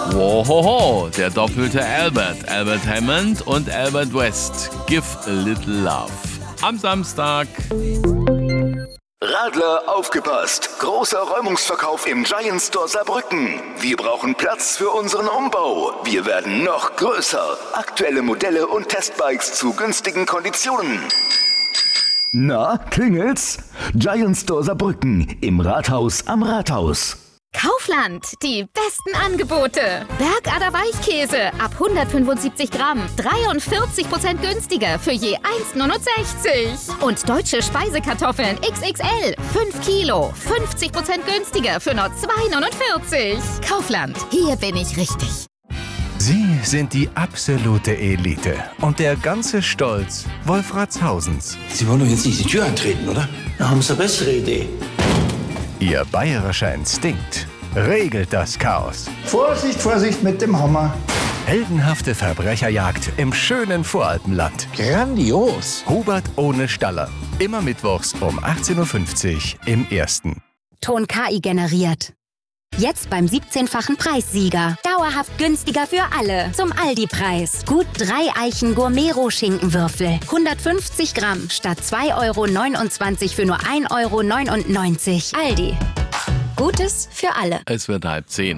Wohoho, der doppelte Albert. Albert Hammond und Albert West. Give a little love. Am Samstag. Radler, aufgepasst! Großer Räumungsverkauf im Giant Store Saarbrücken. Wir brauchen Platz für unseren Umbau. Wir werden noch größer. Aktuelle Modelle und Testbikes zu günstigen Konditionen. Na, klingelt's? Giant Store Saarbrücken im Rathaus am Rathaus. Kaufland, die besten Angebote. Bergader Weichkäse ab 175 Gramm, 43% günstiger für je 1,69. Und deutsche Speisekartoffeln XXL, 5 Kilo, 50% günstiger für nur 2,49. Kaufland, hier bin ich richtig. Sie sind die absolute Elite und der ganze Stolz Wolfratshausens. Sie wollen doch jetzt nicht die Tür eintreten, oder? Da haben Sie eine bessere Idee. Ihr bayerischer Instinkt regelt das Chaos. Vorsicht, Vorsicht mit dem Hammer. Heldenhafte Verbrecherjagd im schönen Voralpenland. Grandios. Hubert ohne Staller. Immer mittwochs um 18.50 Uhr im Ersten. Ton KI generiert. Jetzt beim 17-fachen Preissieger. Dauerhaft günstiger für alle. Zum Aldi-Preis. Gut 3 Eichen Gourmet-Schinkenwürfel. 150 Gramm statt 2,29 € für nur 1,99 €. Aldi. Gutes für alle. Es wird 9:30.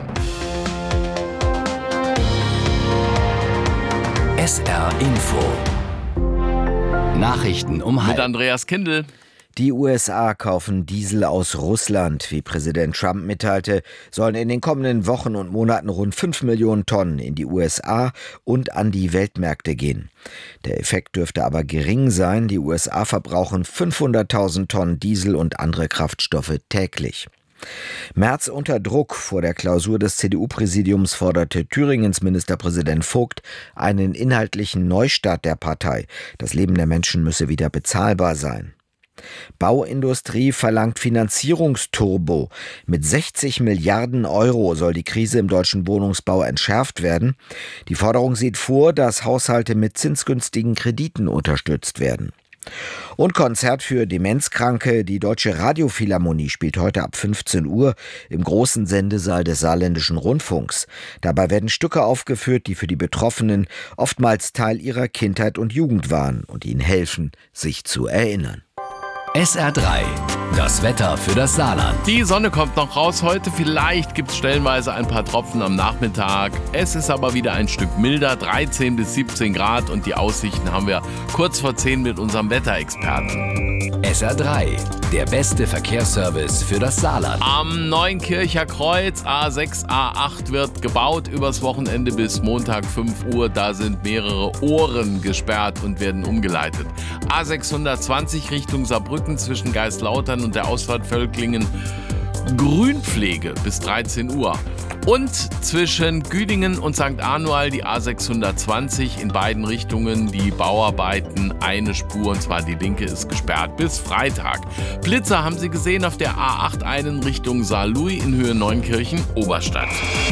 SR Info. Nachrichten um Mit 12:30. Andreas Kindl. Die USA kaufen Diesel aus Russland. Wie Präsident Trump mitteilte, sollen in den kommenden Wochen und Monaten rund 5 Millionen Tonnen in die USA und an die Weltmärkte gehen. Der Effekt dürfte aber gering sein. Die USA verbrauchen 500.000 Tonnen Diesel und andere Kraftstoffe täglich. Merz unter Druck. Vor der Klausur des CDU-Präsidiums forderte Thüringens Ministerpräsident Vogt einen inhaltlichen Neustart der Partei. Das Leben der Menschen müsse wieder bezahlbar sein. Bauindustrie verlangt Finanzierungsturbo. Mit 60 Milliarden € soll die Krise im deutschen Wohnungsbau entschärft werden. Die Forderung sieht vor, dass Haushalte mit zinsgünstigen Krediten unterstützt werden. Und Konzert für Demenzkranke. Die Deutsche Radiophilharmonie spielt heute ab 15 Uhr im großen Sendesaal des Saarländischen Rundfunks. Dabei werden Stücke aufgeführt, die für die Betroffenen oftmals Teil ihrer Kindheit und Jugend waren und ihnen helfen, sich zu erinnern. SR3. Das Wetter für das Saarland. Die Sonne kommt noch raus heute. Vielleicht gibt es stellenweise ein paar Tropfen am Nachmittag. Es ist aber wieder ein Stück milder, 13 bis 17 Grad. Und die Aussichten haben wir kurz vor 10 mit unserem Wetterexperten. SR3. Der beste Verkehrsservice für das Saarland. Am Neunkircher Kreuz, A6, A8 wird gebaut übers Wochenende bis Montag 5 Uhr. Da sind mehrere Ohren gesperrt und werden umgeleitet. A620 Richtung Saarbrücken zwischen Geislautern und der Ausfahrt Völklingen Grünpflege bis 13 Uhr. Und zwischen Güdingen und St. Anual die A620 in beiden Richtungen die Bauarbeiten, eine Spur, und zwar die linke ist gesperrt bis Freitag. Blitzer haben Sie gesehen auf der A8 einen Richtung Saarlouis in Höhe Neunkirchen Oberstadt.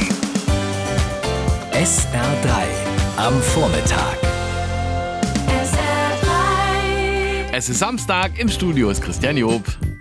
SR3 am Vormittag. Es ist Samstag, im Studio ist Christian Job.